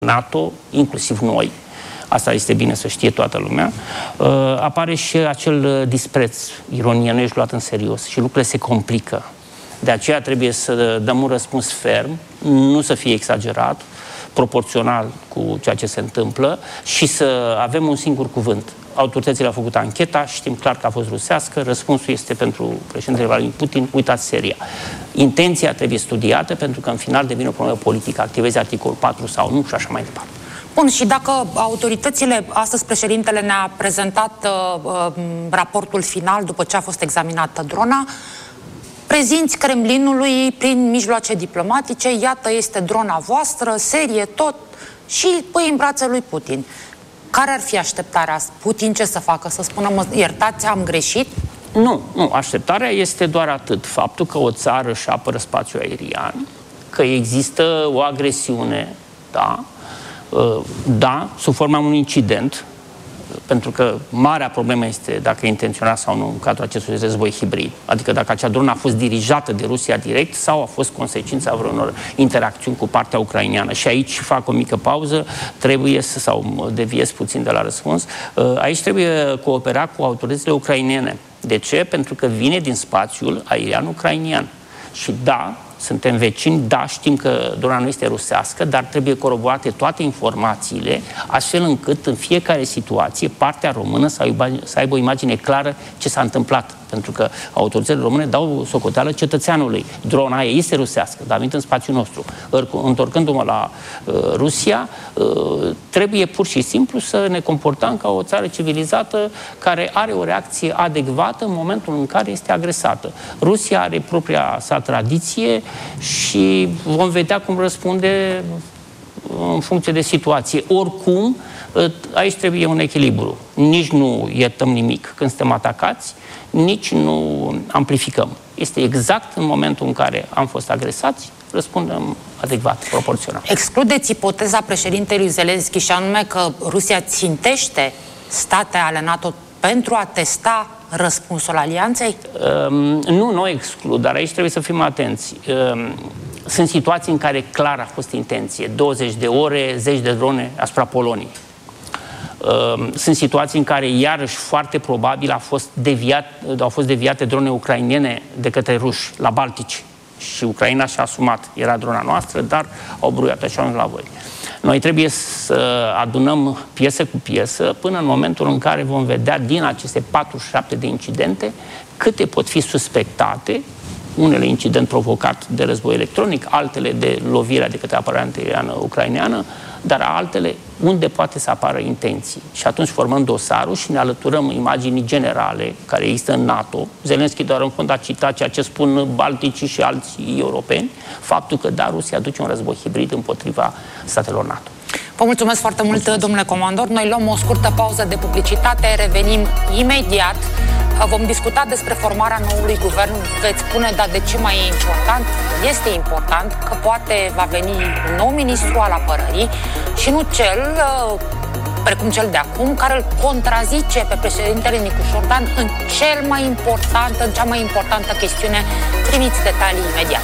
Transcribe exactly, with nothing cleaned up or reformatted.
NATO, inclusiv noi, asta este bine să știe toată lumea, apare și acel dispreț, ironia, nu ești luat în serios și lucrurile se complică. De aceea trebuie să dăm un răspuns ferm, nu să fie exagerat, proporțional cu ceea ce se întâmplă și să avem un singur cuvânt. Autoritățile au făcut ancheta, știm clar că a fost rusească, răspunsul este pentru președintele Vladimir Putin, uitați seria. Intenția trebuie studiată pentru că în final devine o problemă politică, activezi articolul patru sau nu și așa mai departe. Bun, și dacă autoritățile, astăzi președintele ne-a prezentat uh, raportul final după ce a fost examinată drona, prezinți Kremlinului prin mijloace diplomatice, iată este drona voastră, serie, tot, și pui în brațe lui Putin. Care ar fi așteptarea? Putin ce să facă? Să spună, mă, iertați, am greșit? Nu, nu, așteptarea este doar atât. Faptul că o țară își apără spațiul aerian, că există o agresiune, da, da, sub forma unui incident, pentru că marea problemă este dacă e intenționat sau nu în cadrul acestui război hibrid. Adică dacă acea dronă a fost dirijată de Rusia direct sau a fost consecința vreunor interacțiuni cu partea ucraineană. Și aici fac o mică pauză, trebuie să, sau deviez puțin de la răspuns, aici trebuie coopera cu autoritățile ucrainene. De ce? Pentru că vine din spațiul aerian ucrainian. Și da, suntem vecini, da, știm că drona nu este rusească, dar trebuie coroborate toate informațiile, astfel încât în fiecare situație partea română să aibă, să aibă o imagine clară ce s-a întâmplat. Pentru că autoritățile române dau socoteală cetățeanului. Drona aia este rusească, dar a venit în spațiul nostru. Întorcându-mă la uh, Rusia, uh, trebuie pur și simplu să ne comportăm ca o țară civilizată care are o reacție adecvată în momentul în care este agresată. Rusia are propria sa tradiție și vom vedea cum răspunde în funcție de situație. Oricum, aici trebuie un echilibru. Nici nu iertăm nimic când suntem atacați, nici nu amplificăm. Este exact în momentul în care am fost agresați, răspundem adecvat, proporțional. Excludeți ipoteza președintelui Zelenski și anume că Rusia țintește state ale NATO pentru a testa răspunsul alianței? Um, nu, nu exclud, dar aici trebuie să fim atenți. Um, sunt situații în care clar a fost intenție. douăzeci de ore, zeci de drone asupra Poloniei. Um, sunt situații în care, iarăși, foarte probabil a fost deviat, au fost deviate drone ucrainene de către ruși la Baltici. Și Ucraina și-a asumat. Era drona noastră, dar au bruiat așa la voi. Noi trebuie să adunăm piesă cu piesă până în momentul în care vom vedea din aceste patruzeci și șapte de incidente câte pot fi suspectate, unele incident provocat de război electronic, altele de lovirea de către apărarea antiaeriană ucraineană, dar altele unde poate să apară intenții. Și atunci formăm dosarul și ne alăturăm imaginii generale care există în NATO. Zelenski doar în fond a citat ceea ce spun balticii și alții europeni, faptul că da, Rusia duce un război hibrid împotriva statelor NATO. Vă mulțumesc foarte mult, mulțumesc, domnule comandor. Noi luăm o scurtă pauză de publicitate, revenim imediat. Vom discuta despre formarea noului guvern. Veți spune, dar de ce mai e important? Este important că poate va veni un nou ministru al apărării și nu cel, precum cel de acum, care îl contrazice pe președintele Nicu Șordan în cel mai important, în cea mai importantă chestiune. Primiți detalii imediat.